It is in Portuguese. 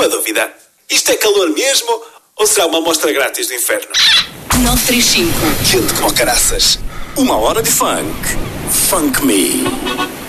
dúvida. Isto é calor mesmo ou será uma amostra grátis do inferno? 935. Quente como caraças. 1 hora de funk. Funk Me.